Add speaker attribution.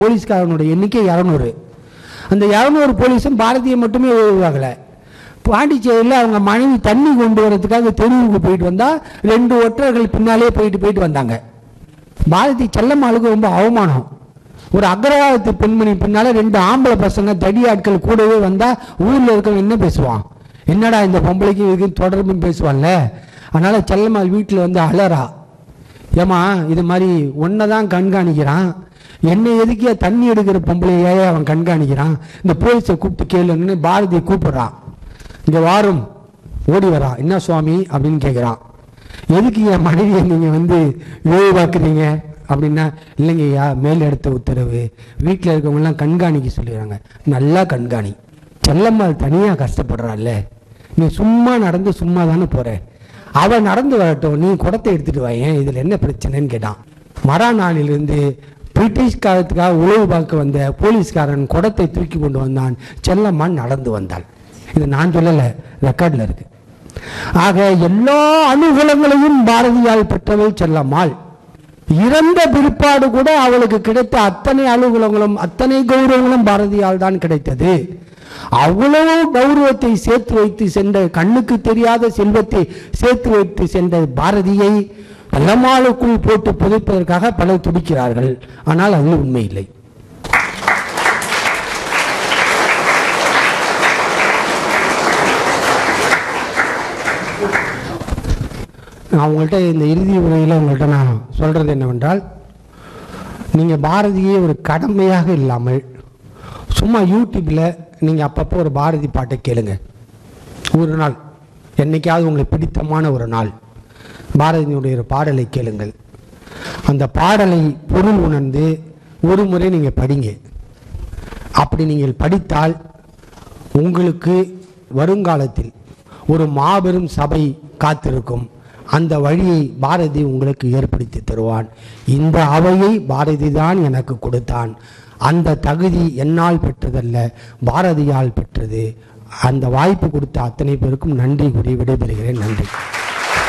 Speaker 1: போலீஸ்காரனுடைய எண்ணிக்கை 200. அந்த 200 போலீஸும் பாரதியை மட்டுமே உருவாகலை. பாண்டிச்சேரியில் அவங்க மனைவி தண்ணி கொண்டு வரதுக்காக தெருவுக்கு போயிட்டு வந்தால் 2 ஒற்றர்கள் பின்னாலே போயிட்டு வந்தாங்க. பாரதி செல்லம்மாளுக்கு ரொம்ப அவமானம். ஒரு அக்ரவாதத்து பெண்மணி பின்னால 2 ஆம்பளை பசங்க தடி ஆட்கள் கூடவே வந்தால் ஊரில் இருக்கவங்க என்ன பேசுவான்? என்னடா இந்த பொம்பளைக்கு இதுக்கு தொடர்புன்னு பேசுவான்ல. அதனால செல்லம்மாள் வீட்டில் வந்து அலறா, ஏமா இது மாதிரி ஒன்றை தான் கண்காணிக்கிறான், என்னை எதுக்கியா தண்ணி எடுக்கிற பொம்பளையே அவன் கண்காணிக்கிறான், இந்த போலீஸை கூப்பிட்டு கேளுன்னு பாரதியை கூப்பிடுறான். இங்கே வாரும் ஓடி வரா. என்ன சுவாமி அப்படின்னு கேட்குறான். எதுக்கு என் மனைவியை நீங்கள் வந்து பார்க்குறீங்க அப்படின்னா, இல்லைங்கய்யா மேல் எடுத்த உத்தரவு, வீட்டில் இருக்கவங்கலாம் கண்காணிக்க சொல்லிடுறாங்க. நல்லா கண்காணி. செல்லம்மாள் தனியாக கஷ்டப்படுறாள்ல, நீ சும்மா நடந்து சும்மா தானே போகிற, அவன் நடந்து வரட்டும், நீ குடத்தை எடுத்துகிட்டு வாயேன், இதில் என்ன பிரச்சனைன்னு கேட்டான். மறாநாளிலிருந்து பிரிட்டிஷ் காலத்துக்காக உழவு பார்க்க வந்த போலீஸ்காரன் குடத்தை தூக்கி கொண்டு வந்தான். செல்லம்மாள் நடந்து வந்தாள். இது நான் சொல்லலை, ரெக்கார்டில் இருக்கு. ஆக எல்லா அனுகூலங்களையும் பாரதியால் பெற்றவள் செல்லம்மாள். இறந்த பிற்பாடு கூட அவளுக்கு கிடைத்த அத்தனை அனுகூலங்களும் அத்தனை கௌரவங்களும் பாரதியால் தான் கிடைத்தது. அவ்வளவு கௌரவத்தை சேர்த்து வைத்து சென்ற, கண்ணுக்கு தெரியாத செல்வத்தை சேர்த்து வைத்து சென்ற பாரதியை செல்லம்மாளுக்குள் போட்டு புதைப்பதற்காக பலர் துடிக்கிறார்கள். ஆனால் அது உண்மை இல்லை. நான் உங்கள்கிட்ட இந்த இறுதி உரையில் உங்கள்கிட்ட நான் சொல்கிறது என்னவென்றால், நீங்கள் பாரதியை ஒரு கடமையாக இல்லாமல் சும்மா யூடியூப்பில் நீங்கள் அப்பப்போ ஒரு பாரதி பாட்டை கேளுங்க. ஒரு நாள் என்னைக்காவது உங்களுக்கு பிடித்தமான ஒரு நாள் பாரதியினுடைய ஒரு பாடலை கேளுங்கள். அந்த பாடலை பொருள் உணர்ந்து ஒரு முறை நீங்கள் படிங்க. அப்படி நீங்கள் படித்தால் உங்களுக்கு வருங்காலத்தில் ஒரு மாபெரும் சபை காத்திருக்கும். அந்த வழியை பாரதி உங்களுக்கு ஏற்படுத்தி தருவான். இந்த அவையை பாரதி தான் எனக்கு கொடுத்தான். அந்த தகுதி என்னால் பெற்றதல்ல, பாரதியால் பெற்றது. அந்த வாய்ப்பு கொடுத்த அத்தனை பேருக்கும் நன்றி கூறி விடைபெறுகிறேன். நன்றி.